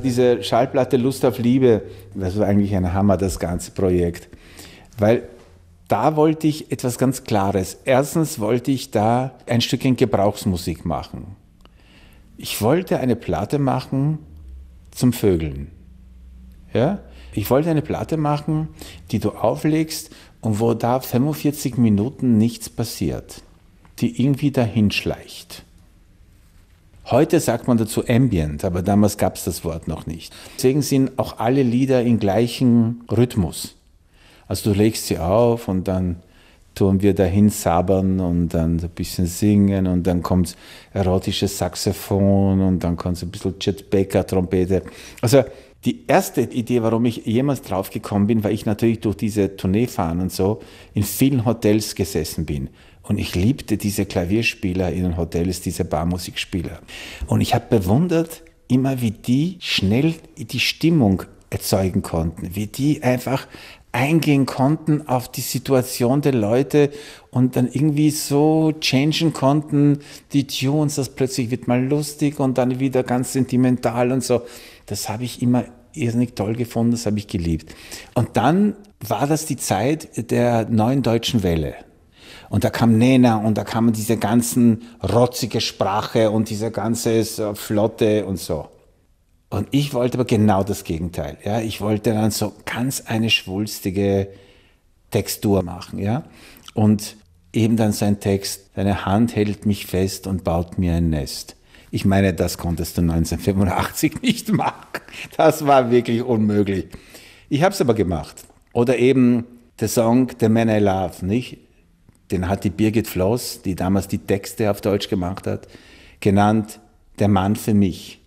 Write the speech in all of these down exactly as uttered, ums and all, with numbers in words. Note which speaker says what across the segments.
Speaker 1: Diese Schallplatte Lust auf Liebe, das war eigentlich ein Hammer, das ganze Projekt. Weil da wollte ich etwas ganz Klares. Erstens wollte ich da ein Stückchen Gebrauchsmusik machen. Ich wollte eine Platte machen zum Vögeln. Ja? Ich wollte eine Platte machen, die du auflegst und wo da fünfundvierzig Minuten nichts passiert, die irgendwie dahin schleicht. Heute sagt man dazu Ambient, aber damals gab es das Wort noch nicht. Deswegen sind auch alle Lieder im gleichen Rhythmus. Also du legst sie auf und dann tun wir dahin sabbern und dann ein bisschen singen und dann kommt erotisches Saxophon und dann kommt so ein bisschen Chet Baker Trompete. Also die erste Idee, warum ich jemals drauf gekommen bin, weil ich natürlich durch diese Tournee fahren und so in vielen Hotels gesessen bin. Und ich liebte diese Klavierspieler in den Hotels, diese Barmusikspieler. Und ich habe bewundert immer, wie die schnell die Stimmung erzeugen konnten, wie die einfach eingehen konnten auf die Situation der Leute und dann irgendwie so changen konnten, die Tunes, das plötzlich wird mal lustig und dann wieder ganz sentimental und so. Das habe ich immer irrsinnig toll gefunden, das habe ich geliebt. Und dann war das die Zeit der neuen deutschen Welle. Und da kam Nena und da kam diese ganzen rotzige Sprache und diese ganze so Flotte und so. Und ich wollte aber genau das Gegenteil. Ja, ich wollte dann so ganz eine schwulstige Textur machen. Ja, und eben dann so ein Text: Deine Hand hält mich fest und baut mir ein Nest. Ich meine, das konntest du neunzehnhundertfünfundachtzig nicht machen. Das war wirklich unmöglich. Ich habe es aber gemacht. Oder eben der Song The Man I Love, nicht? Den hat die Birgit Floss, die damals die Texte auf Deutsch gemacht hat, genannt Der Mann für mich.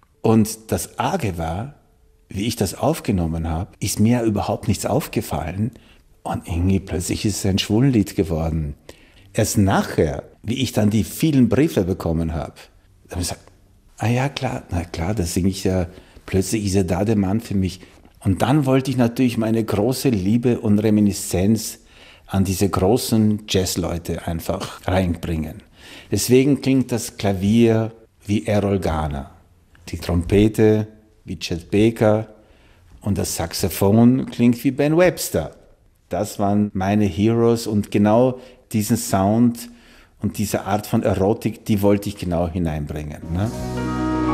Speaker 1: Und das Arge war, wie ich das aufgenommen habe, ist mir überhaupt nichts aufgefallen. Und irgendwie plötzlich ist es ein Schwulenlied geworden. Erst nachher, wie ich dann die vielen Briefe bekommen habe, da habe ich gesagt, ah ja klar, na klar, da singe ich ja, plötzlich ist ja da der Mann für mich. Und dann wollte ich natürlich meine große Liebe und Reminiszenz an diese großen Jazzleute einfach reinbringen. Deswegen klingt das Klavier wie Errol Garner, die Trompete wie Chet Baker und das Saxophon klingt wie Ben Webster. Das waren meine Heroes und genau diesen Sound und diese Art von Erotik, die wollte ich genau hineinbringen. Ne?